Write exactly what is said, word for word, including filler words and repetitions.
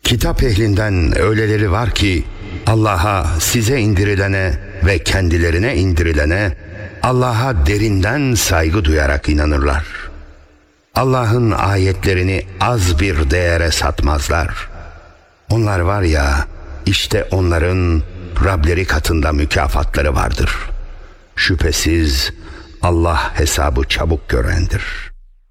Kitap ehlinden öyleleri var ki Allah'a, size indirilene ve kendilerine indirilene Allah'a derinden saygı duyarak inanırlar. Allah'ın ayetlerini az bir değere satmazlar. Onlar var ya, işte onların Rableri katında mükafatları vardır. Şüphesiz Allah hesabı çabuk görendir.